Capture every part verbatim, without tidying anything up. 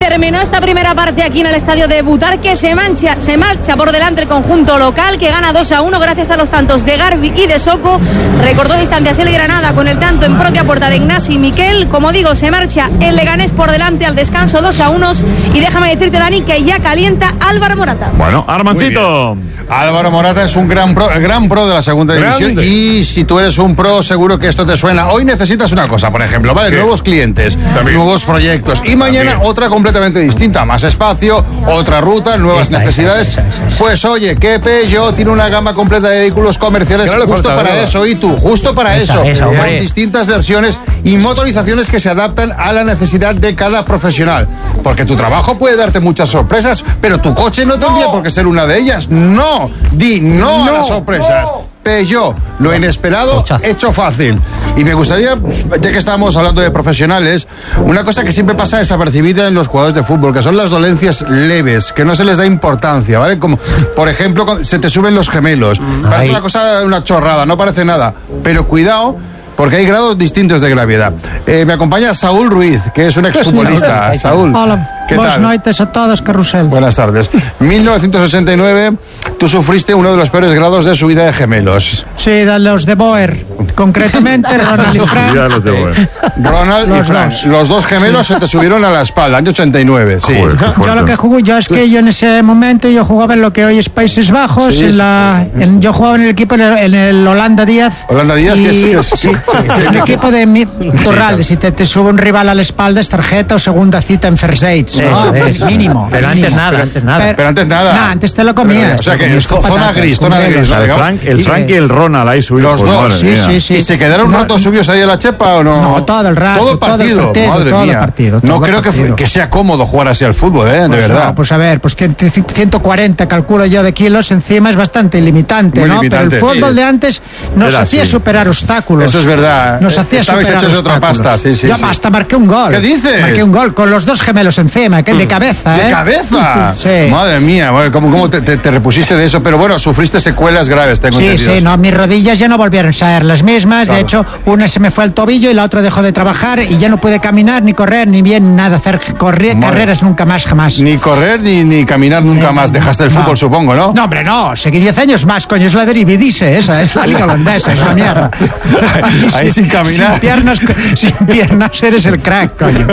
Terminó esta primera parte aquí en el estadio de Butarque, se, mancha, se marcha por delante el conjunto local que gana dos a uno gracias a los tantos de Garbi y de Soko. Recortó distancias el Granada con el tanto en propia puerta de Ignasi Miquel. Como digo, se marcha el Leganés por delante al descanso dos a uno y déjame decirte, Dani, que ya calienta Álvaro Morata. Bueno, Armancito. Álvaro Morata es un gran pro, gran pro de la segunda división. Grande. Y si tú eres un pro, seguro que esto te suena. Hoy necesitas una cosa, por ejemplo, ¿vale? ¿Qué? Nuevos clientes, También. nuevos proyectos. Y mañana También. otra completamente distinta. Más espacio, otra ruta, nuevas esta, necesidades. Esa, esa, esa. Pues oye, que Peugeot tiene una gama completa de vehículos comerciales no justo falta, para eso. Y tú, justo para esa, eso. Esa, Con distintas versiones y motorizaciones que se adaptan a la necesidad de cada profesional. Porque tu trabajo puede darte muchas sorpresas, pero tu coche no tendría no. por qué ser una de ellas. No, di no, no a las sorpresas. No. Peugeot, lo inesperado hecho fácil. Y me gustaría, ya que estamos hablando de profesionales, una cosa que siempre pasa desapercibida en los jugadores de fútbol, que son las dolencias leves, que no se les da importancia, ¿vale? Como, por ejemplo, se te suben los gemelos. Ay. Parece una cosa, una chorrada, no parece nada. Pero cuidado, porque hay grados distintos de gravedad. Eh, me acompaña Saúl Ruiz, que es un exfutbolista. Saúl. Hola. Buenas noches a todos, Carrusel. Buenas tardes. mil novecientos ochenta y nueve, tú sufriste uno de los peores grados de subida de gemelos. Sí, de los de Boer. Concretamente, Ronald y Frank. Los de Boer. Ronald los y Frank. Dos. Los dos gemelos sí. se te subieron a la espalda, año ochenta y nueve. Sí. Joder, yo, yo lo que jugué, yo es que yo en ese momento yo jugaba en lo que hoy es Países Bajos. Sí, en la, en, yo jugaba en el equipo en el, en el Holanda Díaz. Holanda Díaz, y, que es, sí, es un equipo de mi, Corrales. Si te, te sube un rival a la espalda, es tarjeta o segunda cita en First Dates. ¿no? Es mínimo. Pero mínimo. antes nada, antes nada. Pero, pero antes nada. No, antes te lo comías. O sea que es zona gris, zona gris. ¿no? El Frank, el Frank y el Ronald ahí subidos. Los dos, sí, sí, sí. ¿Y se quedaron no, ratos subios ahí a la chepa o no? No, todo el rato. Todo el partido, todo el partido madre todo mía. El partido, todo no creo partido. Que, que sea cómodo jugar así al fútbol, ¿eh? De pues verdad. No, pues a ver, pues ciento cuarenta calculo yo de kilos encima es bastante limitante, Muy ¿no? Limitante, pero el fútbol sí. de antes nos Era hacía así. superar obstáculos. Eso es verdad. Nos hacía Estabais superar hechos de otra pasta, sí, sí. Yo sí. hasta marqué un gol. ¿Qué dices? Marqué un gol con los dos gemelos encima, que de cabeza, ¿eh? ¿De cabeza? Sí. Madre mía, ¿cómo, cómo te, te, te repusiste de eso? Pero bueno, sufriste secuelas graves, tengo Sí, entendido. sí, no, mis rodillas ya no volvieron a ser las mismas. Claro. De hecho, una se me fue al tobillo y la otra dejó de trabajar y ya no pude caminar, ni correr, ni bien nada, hacer correr, carreras nunca más, jamás. Ni correr, ni, ni caminar nunca eh, más. Dejaste el fútbol, no. supongo, ¿no? No, hombre, no. Seguí diez años más, coño. Es la Derivedice, esa. Es la liga holandesa, es la mierda. Ahí, Ahí sin, sin caminar. Sin piernas, sin piernas eres el crack, coño.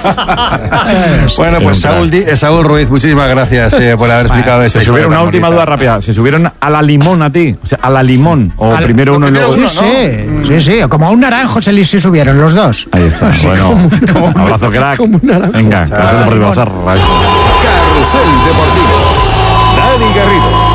Bueno, pues Saúl, Saúl Ruiz, muchísimas gracias eh, por haber explicado esto. Se subieron una última duda rápida. ¿Se subieron a la limón a ti? O sea, a la limón. O Al, primero uno y luego sí, uno, sí, ¿no? sí, sí. Como a un naranjo se, se subieron los dos. Ahí está. Sí, bueno, como, como abrazo, crack. Como un naranjo. Venga, Carrusel Deportivo. Carrusel Deportivo. Dani Garrido.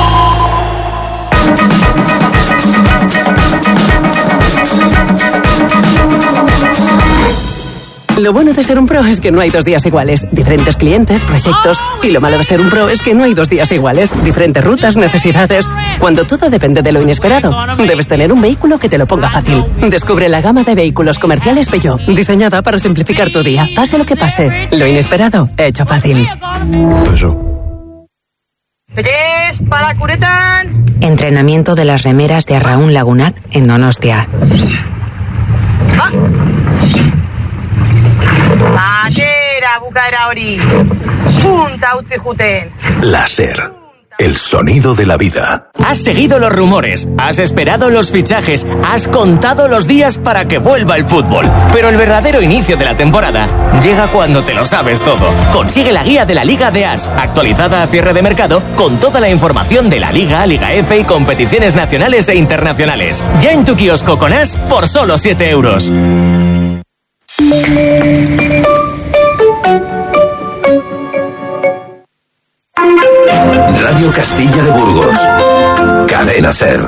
Lo bueno de ser un pro es que no hay dos días iguales. Diferentes clientes, proyectos. Y lo malo de ser un pro es que no hay dos días iguales. Diferentes rutas, necesidades. Cuando todo depende de lo inesperado, debes tener un vehículo que te lo ponga fácil. Descubre la gama de vehículos comerciales Peugeot, diseñada para simplificar tu día. Pase lo que pase, lo inesperado, hecho fácil. Eso. Tres para Curetan. Entrenamiento de las remeras de Arraún Lagunac en Donostia. Ah. Atera, bukaera hori. Junta utzi juten. Láser. El sonido de la vida. Has seguido los rumores, has esperado los fichajes, has contado los días para que vuelva el fútbol. Pero el verdadero inicio de la temporada llega cuando te lo sabes todo. Consigue la guía de la Liga de As, actualizada a cierre de mercado, con toda la información de la Liga, Liga F y competiciones nacionales e internacionales. Ya en tu kiosco con As por solo siete euros. Radio Castilla de Burgos. Cadena Ser.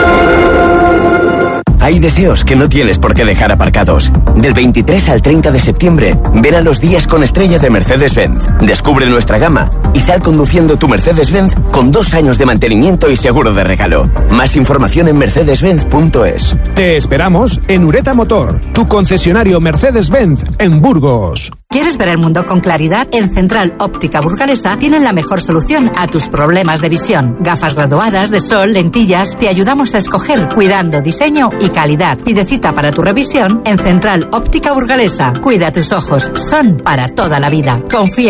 Hay deseos que no tienes por qué dejar aparcados. Del veintitrés al treinta de septiembre, ven a los días con estrella de Mercedes-Benz. Descubre nuestra gama y sal conduciendo tu Mercedes-Benz con dos años de mantenimiento y seguro de regalo. Más información en mercedes benz punto es. Te esperamos en Ureta Motor, tu concesionario Mercedes-Benz en Burgos. ¿Quieres ver el mundo con claridad? En Central Óptica Burgalesa tienen la mejor solución a tus problemas de visión. Gafas graduadas, de sol, lentillas. Te ayudamos a escoger cuidando diseño y calidad. Pide cita para tu revisión en Central Óptica Burgalesa. Cuida tus ojos, son para toda la vida. Confía